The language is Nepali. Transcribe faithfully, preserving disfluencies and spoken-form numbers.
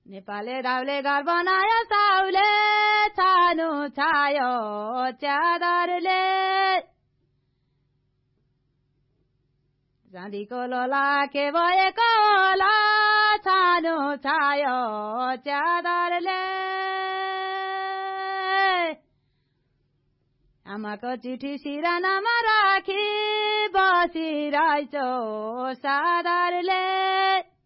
नेपालले राउले घर बनायो साउले छानु छायो च्यादरले चाँदीको लोला के भएको होला छानु छायो च्यादरले आमाको चिठी सिरानामा राखी बसिरहेछौ सादरले